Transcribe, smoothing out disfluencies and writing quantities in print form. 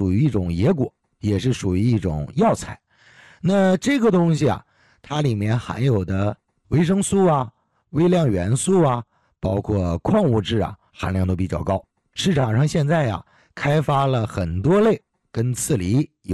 属于一种野果，也是属于一种药材。那这个东西啊，它里面含有的维生素啊、微量元素啊，包括矿物质啊，含量都比较高。市场上现在呀，开发了很多类跟刺梨有